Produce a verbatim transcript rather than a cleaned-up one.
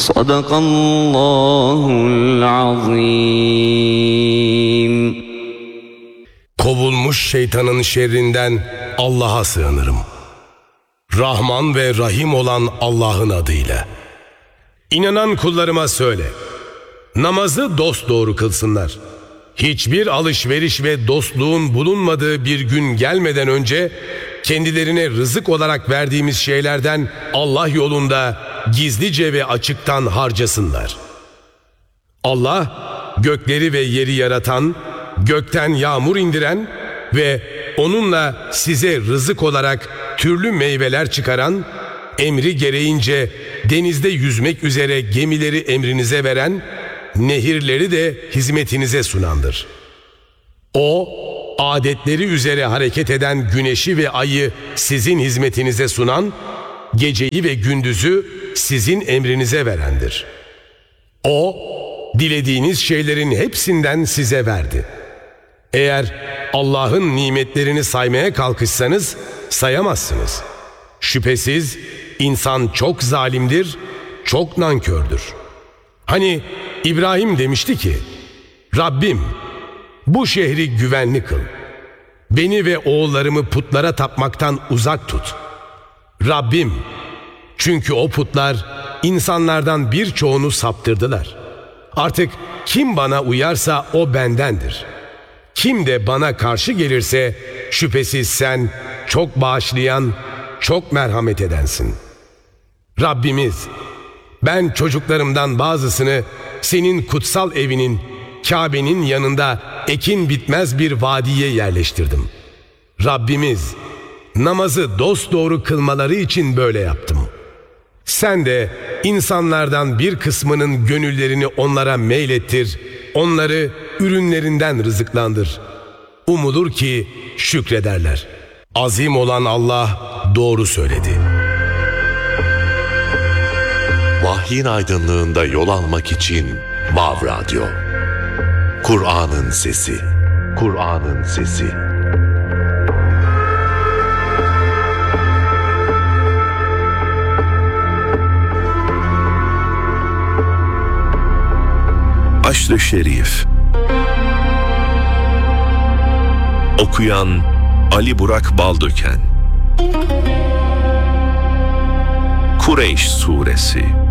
Sadakallahul azim. Kovulmuş şeytanın şerrinden Allah'a sığınırım. Rahman ve Rahim olan Allah'ın adıyla. İnanan kullarıma söyle, namazı dosdoğru kılsınlar. Hiçbir alışveriş ve dostluğun bulunmadığı bir gün gelmeden önce kendilerine rızık olarak verdiğimiz şeylerden Allah yolunda gizlice ve açıktan harcasınlar. Allah gökleri ve yeri yaratan, gökten yağmur indiren ve onunla size rızık olarak türlü meyveler çıkaran, emri gereğince denizde yüzmek üzere gemileri emrinize veren, nehirleri de hizmetinize sunandır. O, adetleri üzere hareket eden güneşi ve ayı sizin hizmetinize sunan, geceyi ve gündüzü sizin emrinize verendir. O, dilediğiniz şeylerin hepsinden size verdi. Eğer Allah'ın nimetlerini saymaya kalkışsanız sayamazsınız. Şüphesiz insan çok zalimdir, çok nankördür. Hani İbrahim demişti ki, Rabbim bu şehri güvenli kıl. Beni ve oğullarımı putlara tapmaktan uzak tut. Rabbim, çünkü o putlar insanlardan birçoğunu saptırdılar. Artık kim bana uyarsa o bendendir. Kim de bana karşı gelirse şüphesiz sen çok bağışlayan, çok merhamet edensin. Rabbimiz, ben çocuklarımdan bazısını senin kutsal evinin, Kabe'nin yanında ekin bitmez bir vadiye yerleştirdim. Rabbimiz, namazı dosdoğru kılmaları için böyle yaptım. Sen de insanlardan bir kısmının gönüllerini onlara meylettir, onları ürünlerinden rızıklandır. Umulur ki şükrederler. Azim olan Allah doğru söyledi. Vahyin aydınlığında yol almak için Vav Radyo. Kur'an'ın sesi. Kur'an'ın sesi. Haşr-ı Şerif. Okuyan Ali Burak Baldöken. Kureyş Suresi.